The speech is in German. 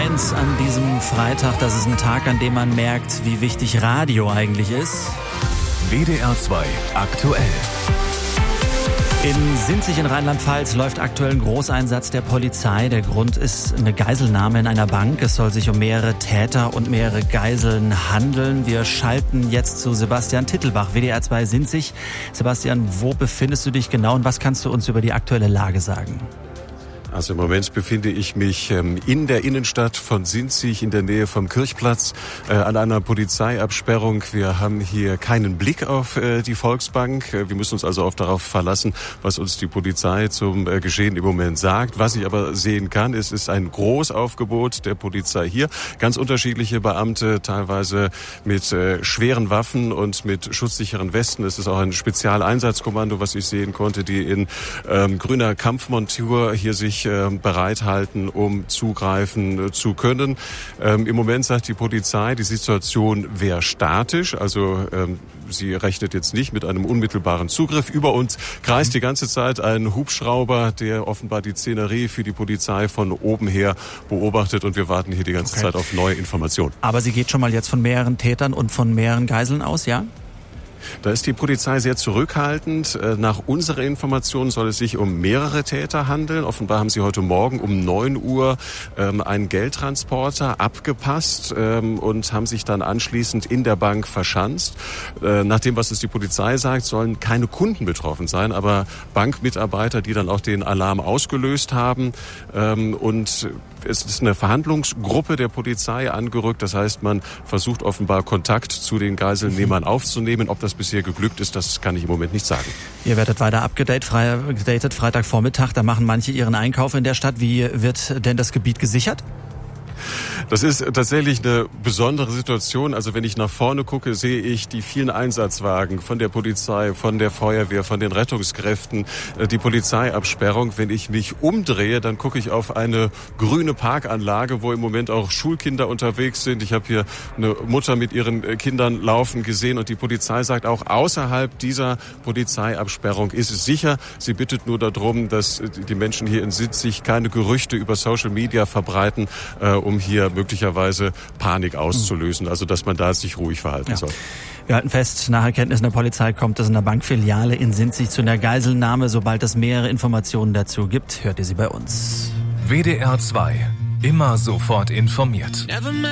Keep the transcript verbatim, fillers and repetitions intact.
eins an diesem Freitag. Das ist ein Tag, an dem man merkt, wie wichtig Radio eigentlich ist. W D R zwei aktuell. In Sinzig in Rheinland-Pfalz läuft aktuell ein Großeinsatz der Polizei. Der Grund ist eine Geiselnahme in einer Bank. Es soll sich um mehrere Täter und mehrere Geiseln handeln. Wir schalten jetzt zu Sebastian Tittelbach, W D R zwei Sinzig. Sebastian, wo befindest du dich genau und was kannst du uns über die aktuelle Lage sagen? Also im Moment befinde ich mich in der Innenstadt von Sinzig in der Nähe vom Kirchplatz äh, an einer Polizeiabsperrung. Wir haben hier keinen Blick auf äh, die Volksbank. Wir müssen uns also auch darauf verlassen, was uns die Polizei zum äh, Geschehen im Moment sagt. Was ich aber sehen kann, ist, ist ein Großaufgebot der Polizei hier. Ganz unterschiedliche Beamte, teilweise mit äh, schweren Waffen und mit schutzsicheren Westen. Es ist auch ein Spezialeinsatzkommando, was ich sehen konnte, die in ähm, grüner Kampfmontur hier sich bereithalten, um zugreifen zu können. Ähm, Im Moment sagt die Polizei, die Situation wäre statisch, also ähm, sie rechnet jetzt nicht mit einem unmittelbaren Zugriff. Über uns kreist die ganze Zeit ein Hubschrauber, der offenbar die Szenerie für die Polizei von oben her beobachtet und wir warten hier die ganze okay. Zeit auf neue Informationen. Aber sie geht schon mal jetzt von mehreren Tätern und von mehreren Geiseln aus, ja? Da ist die Polizei sehr zurückhaltend. Nach unserer Information soll es sich um mehrere Täter handeln. Offenbar haben sie heute Morgen um neun Uhr ähm, einen Geldtransporter abgepasst ähm, und haben sich dann anschließend in der Bank verschanzt. Äh, nach dem, was uns die Polizei sagt, sollen keine Kunden betroffen sein, aber Bankmitarbeiter, die dann auch den Alarm ausgelöst haben. Ähm, und es ist eine Verhandlungsgruppe der Polizei angerückt. Das heißt, man versucht offenbar Kontakt zu den Geiselnehmern aufzunehmen. Ob das bisher geglückt ist, das kann ich im Moment nicht sagen. Ihr werdet weiter abgedatet, Freitagvormittag. Da machen manche ihren Einkauf in der Stadt. Wie wird denn das Gebiet gesichert? Das ist tatsächlich eine besondere Situation. Also wenn ich nach vorne gucke, sehe ich die vielen Einsatzwagen von der Polizei, von der Feuerwehr, von den Rettungskräften, die Polizeiabsperrung. Wenn ich mich umdrehe, dann gucke ich auf eine grüne Parkanlage, wo im Moment auch Schulkinder unterwegs sind. Ich habe hier eine Mutter mit ihren Kindern laufen gesehen und die Polizei sagt, auch außerhalb dieser Polizeiabsperrung ist es sicher. Sie bittet nur darum, dass die Menschen hier in Sinzig keine Gerüchte über Social Media verbreiten, äh, um hier möglicherweise Panik auszulösen, also dass man da sich ruhig verhalten ja. soll. Wir halten fest, nach Erkenntnissen der Polizei kommt es in der Bankfiliale in Sinzig zu einer Geiselnahme. Sobald es mehrere Informationen dazu gibt, hört ihr sie bei uns. W D R zwei. Immer sofort informiert.